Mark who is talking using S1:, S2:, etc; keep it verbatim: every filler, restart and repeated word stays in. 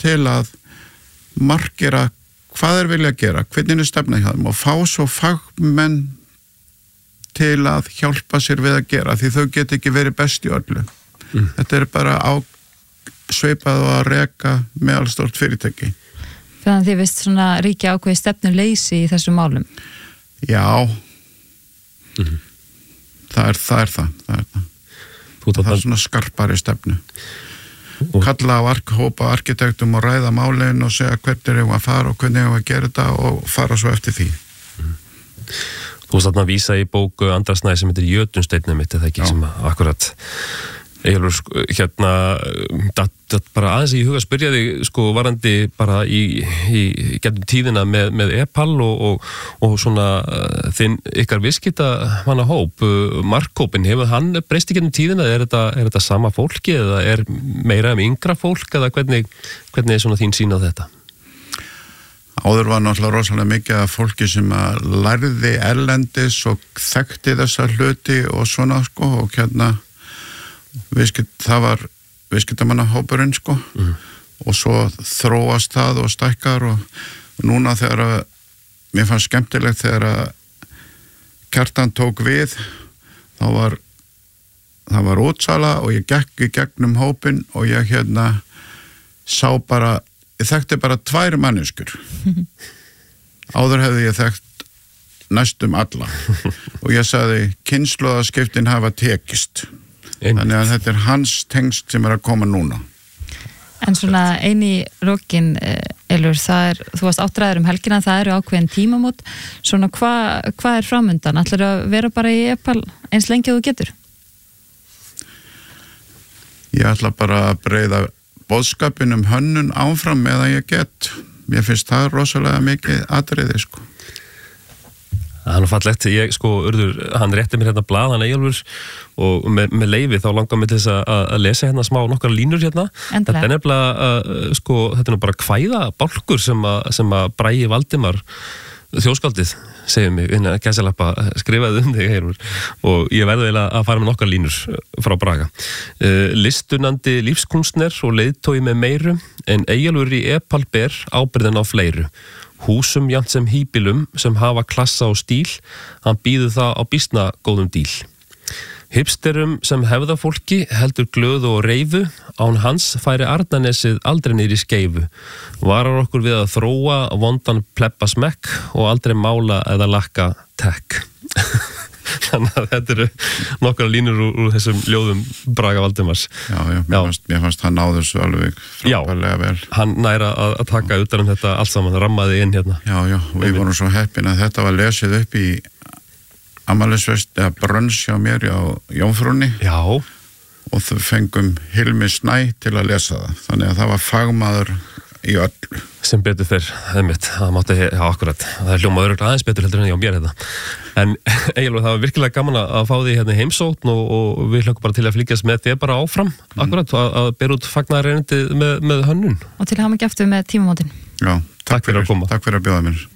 S1: til að markera hvað þeir vilja gera, hvernig er stefna hjá þeim og fá svo fagmenn til að hjálpa sér við að gera því þau get ekki verið best í öllu. Mm. Þetta er bara á sveipað og að reka meðalstórt fyrirtæki.
S2: Þannig að þið veist svona ríki ákveði stefnuleysi í þessum málum?
S1: Já. Mm-hmm. Það er það. Er það. það, er það. það er svona skarpari stefnu. Og kalla á ark, hópa arkitektum og ræða málin og segja hvernig er að fara og hvernig er að gera þetta og fara svo eftir því.
S3: Mm. Þú veist að vísa í bóku Andra Snæs sem heitir Jötunsteinninn mitt, eða ekki, Já. sem akkurat Eyjólfur, hérna það, það bara aðeins í huga spyrja þig sko varandi bara í, í, í getum tíðina með, með e-pall og, og, og svona þinn ykkar viðskipta manna hóp, markhópin, hefur hann breyst í getum tíðina, er þetta, er þetta sama fólki eða er meira um yngra fólk eða hvernig, hvernig er svona þín sýn á þetta?
S1: Áður var náttúrulega rosalega mikið af fólki sem að lærði erlendis og þekkti þessa hluti og svona sko og hérna Viðskipt, það var viðskiptamannahópurinn sko mm. og svo þróast það og stækkar og, og núna þegar að mér fannst skemmtilegt þegar að Kjartan tók við þá var það var útsala og ég gekk í gegnum hópinn og ég hérna sá bara, ég þekkti bara tvær manneskjur áður hefði ég þekkt næstum alla og ég sagði kynslóðaskiptin hafa tekist Þannig að þetta er hans tengst sem er að koma núna.
S2: En svona eini lokin, Eilur, það er, þú varst áttræður um helgina, það eru ákveðin tímamót. Svona hvað hva er framundan? Ætlarðu að vera bara í e-pall eins lengi að þú getur?
S1: Ég ætla bara að breiða boðskapin um hönnun áfram með að ég get. Mér finnst það rosalega mikið atriði, sko.
S3: Það er nú fallegt, ég sko, Urður, hann rétti mér hérna blað, hann Eyjólfur og með, með leyfi þá langar mér til þess að, að lesa hérna smá nokkar línur hérna. Endilega. Þetta er nefnilega, uh, sko, þetta er nú bara kvæða bálkur sem að, sem að Bragi Valdimar, þjóðskáldið, segir mig, innan gæsalappa skrifaði um þig, Eyjólfur, og ég verði eiginlega að fara með nokkar línur frá Braga. Uh, listunandi lífskunstner og leiðtói með meiru, en Eyjólfur í e-pall ber ábyrðin á fleiru. Húsum jafnt sem híbýlum sem hafa klassa og stíl, hann býður það á býsna góðum díl. Hipsterum sem hefða fólki heldur glöðu og reifu, án hans færi Arnarnesið aldrei niður í skeifu. Varar okkur við að þróa vondan pleppa smekk og aldrei mála eða lakka tekk. Þannig að þetta eru nokkra línur úr, úr þessum ljóðum Braga Valdimars.
S1: Já, já, mér, já. Fannst, mér fannst hann náður þessu alveg frábærlega vel.
S3: Já, hann næra að, að taka utan um þetta allt saman, rammaði inn hérna.
S1: Já, já, við vorum svo heppin að þetta var lesið upp í afmælisveislu, eða brönns hjá mér á Jómfrúnni.
S3: Já.
S1: Og þau fengum Hilmi Snæ til að lesa það. Þannig að það var fagmaður í öllu.
S3: Sem betur fyrr, einmitt, það mátti, já, akkurat, það er hljómað örugglega aðeins betur heldur en ég á mér þetta. En Eyjólfur, það var virkilega gaman að fá því hérna heimsókn og, og við hlökkum bara til að fylgjast með þér bara áfram, mm. akkurat, að, að bera út fagnaðarerindið með, með hönnun.
S2: Og til að hafa ekki aftur með tímamótin.
S1: Já, takk, takk fyrir að koma. Takk fyrir að bjóða mér.